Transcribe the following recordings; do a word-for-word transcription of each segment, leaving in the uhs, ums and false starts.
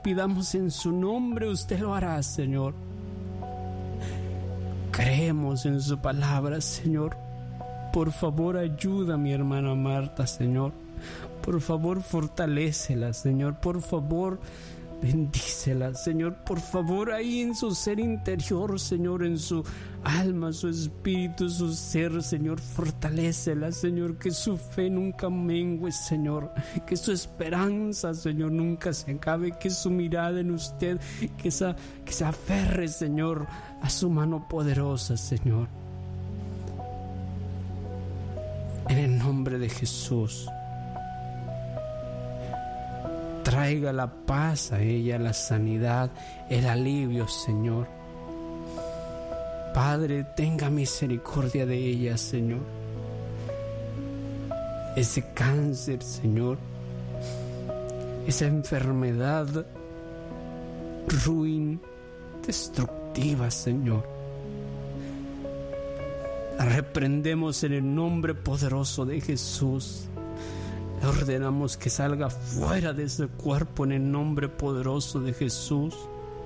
pidamos en su nombre, usted lo hará, Señor. Creemos en su palabra, Señor. Por favor, ayuda a mi hermana Marta, Señor. Por favor, fortalécela, Señor. Por favor, bendícela, Señor. Por favor, ahí en su ser interior, Señor, en su alma, su espíritu, su ser, Señor, fortalécela, Señor. Que su fe nunca mengue, Señor. Que su esperanza, Señor, nunca se acabe. Que su mirada en usted, que, esa, que se aferre, Señor, a su mano poderosa, Señor. En el nombre de Jesús. Traiga la paz a ella, la sanidad, el alivio, Señor. Padre, tenga misericordia de ella, Señor. Ese cáncer, Señor. Esa enfermedad ruin, destructiva, Señor. La reprendemos en el nombre poderoso de Jesús. Ordenamos que salga fuera de ese cuerpo en el nombre poderoso de Jesús.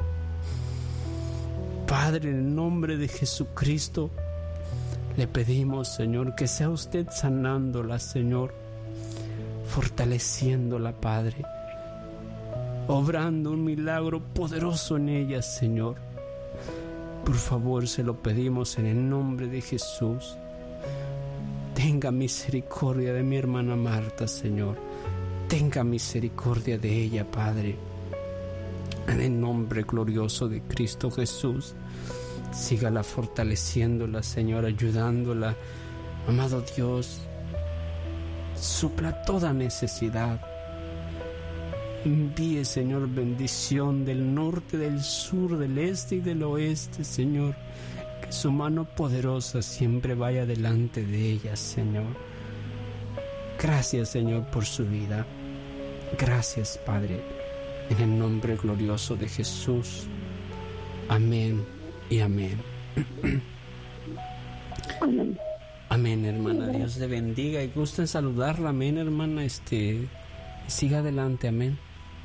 Padre, en el nombre de Jesucristo, le pedimos, Señor, que sea usted sanándola, Señor, fortaleciéndola, Padre, obrando un milagro poderoso en ella, Señor. Por favor, se lo pedimos en el nombre de Jesús. Tenga misericordia de mi hermana Marta, Señor. Tenga misericordia de ella, Padre. En el nombre glorioso de Cristo Jesús. Sígala fortaleciéndola, Señor, ayudándola. Amado Dios, supla toda necesidad. Envíe, Señor, bendición del norte, del sur, del este y del oeste, Señor. Que su mano poderosa siempre vaya delante de ella, Señor. Gracias, Señor, por su vida. Gracias, Padre, en el nombre glorioso de Jesús. Amén y amén. Amén. Amén, hermana. Dios le bendiga y gusta en saludarla. Amén, hermana. Este, siga adelante. Amén.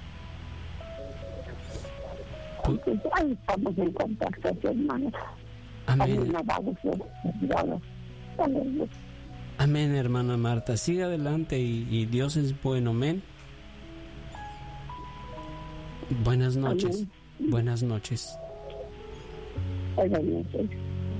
Pues ahí estamos en contacto, hermanos. Amén. Amén, hermana Marta. Siga adelante y, y Dios es bueno. Amén. Buenas noches. Amén. Buenas noches. Buenas noches.